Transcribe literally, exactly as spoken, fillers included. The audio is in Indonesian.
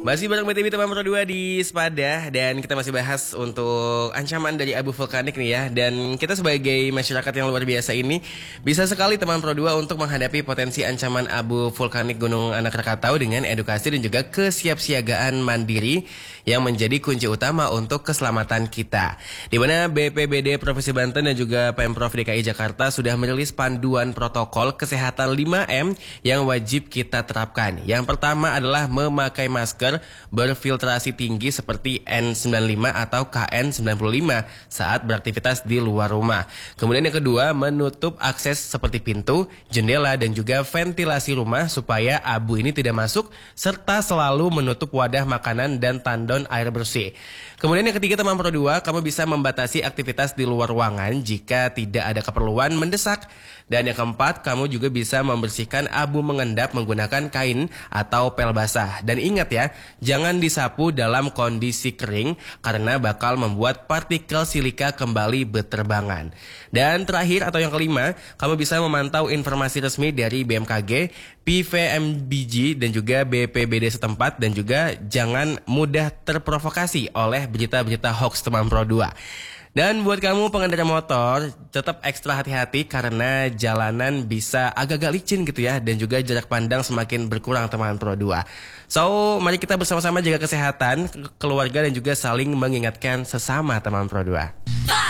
Masih bareng B T V teman Pro dua di Sepada. Dan kita masih bahas untuk ancaman dari abu vulkanik nih ya. Dan kita sebagai masyarakat yang luar biasa ini bisa sekali teman Pro dua untuk menghadapi potensi ancaman abu vulkanik Gunung Anak Rakatau dengan edukasi dan juga kesiapsiagaan mandiri yang menjadi kunci utama untuk keselamatan kita. Di mana B P B D Provinsi Banten dan juga Pemprov D K I Jakarta sudah merilis panduan protokol kesehatan lima M yang wajib kita terapkan. Yang pertama adalah memakai masker berfiltrasi tinggi seperti N sembilan puluh lima atau K N sembilan puluh lima saat beraktivitas di luar rumah. Kemudian yang kedua, menutup akses seperti pintu, jendela dan juga ventilasi rumah supaya abu ini tidak masuk, serta selalu menutup wadah makanan dan tandon air bersih. Kemudian yang ketiga teman Pro dua, kamu bisa membatasi aktivitas di luar ruangan jika tidak ada keperluan mendesak. Dan yang keempat, kamu juga bisa membersihkan abu mengendap menggunakan kain atau pel basah. Dan ingat ya, jangan disapu dalam kondisi kering karena bakal membuat partikel silika kembali berterbangan. Dan terakhir atau yang kelima, kamu bisa memantau informasi resmi dari B M K G, P V M B G dan juga B P B D setempat, dan juga jangan mudah terprovokasi oleh berita-berita hoax teman Pro dua. Dan buat kamu pengendara motor, tetap ekstra hati-hati karena jalanan bisa agak-agak licin gitu ya, dan juga jarak pandang semakin berkurang teman Pro dua. So, mari kita bersama-sama jaga kesehatan keluarga dan juga saling mengingatkan sesama teman Pro dua.